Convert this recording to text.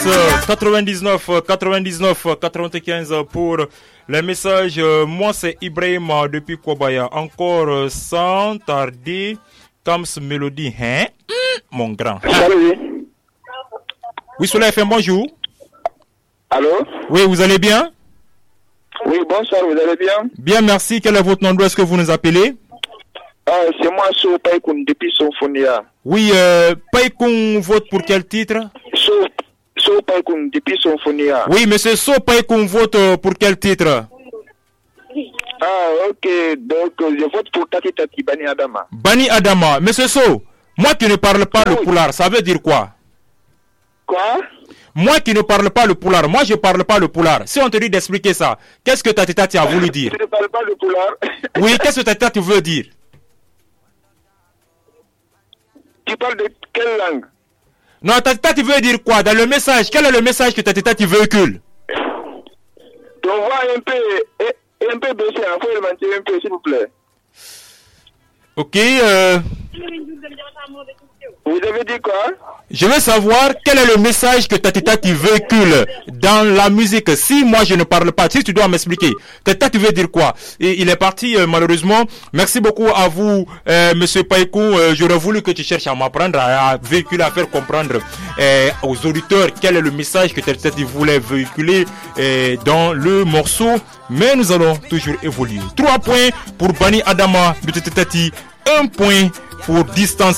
95 pour les messages. Moi c'est Ibrahim depuis Kobaya. Encore sans tarder, Kams Mélodie, hein? Mon grand. Salut. Oui, Soleil FM, bonjour. Allô? Oui, vous allez bien? Oui, bonsoir, vous allez bien? Bien, merci. Quel est votre nom? D'où est-ce que vous nous appelez? C'est moi, So Paikoun, depuis Somphonia. Oui, Paikoun vote pour quel titre? So Paikoun, depuis Somphonia. Oui, monsieur So Paikoun vote pour quel titre? Ok, donc je vote pour Taki Taki Bani Adama. Bani Adama. Monsieur So, moi qui ne parle pas le poulard, ça veut dire quoi? Quoi? Moi qui ne parle pas le poulard, moi je parle pas le poulard. Si on te dit d'expliquer ça, qu'est-ce que Tati Tati a voulu dire? Je ne parle pas le poulard. Oui, qu'est-ce que Tati Tati veut dire? Tu parles de quelle langue? Non, Tati Tati veut dire quoi? Dans le message, quel est le message que Tati Tati véhicule? Ton voix un peu baissée, il faut le maintenir un peu s'il vous plaît. Ok, Vous avez dit quoi? je veux savoir quel est le message que Tati Tati véhicule dans la musique. Si moi je ne parle pas, si tu dois m'expliquer, Tati Tati veut dire quoi? Et il est parti malheureusement. Merci beaucoup à vous, Monsieur Païkou. J'aurais voulu que tu cherches à m'apprendre, à véhiculer, à faire comprendre aux auditeurs quel est le message que Tati Tati voulait véhiculer dans le morceau. Mais nous allons toujours évoluer. 3 points pour Bani Adama de Tati Tati, 1 point pour distance.